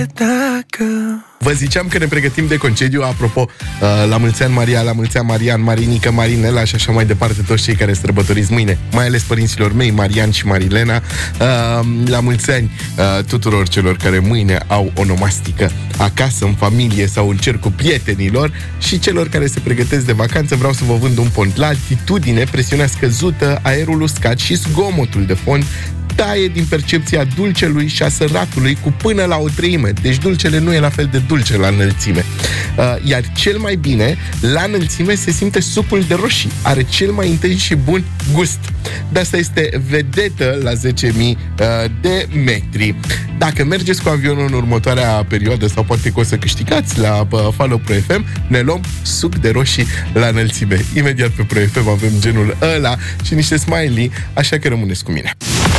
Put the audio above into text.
Vă ziceam că ne pregătim de concediu. Apropo, la mulți ani Maria, la mulți ani Marian, Marinică, Marinela și așa mai departe, toți cei care sărbătoriți mâine, mai ales părinților mei, Marian și Marilena. La mulți ani tuturor celor care mâine au onomastică acasă, în familie sau în cercul prietenilor, și celor care se pregătesc de vacanță. Vreau să vă vând un pont. La altitudine, presiunea scăzută, aerul uscat și zgomotul de fond taie din percepția dulcelui și a săratului cu până la 1/3. Deci dulcele nu e la fel de dulce la înălțime. Iar cel mai bine, la înălțime se simte sucul de roșii. Are cel mai intens și bun gust. De asta este vedetă la 10.000 de metri. Dacă mergeți cu avionul în următoarea perioadă, sau poate că o să câștigați la Follow Pro FM, ne luăm suc de roșii la înălțime. Imediat pe Pro FM avem genul ăla și niște smiley, așa că rămâneți cu mine.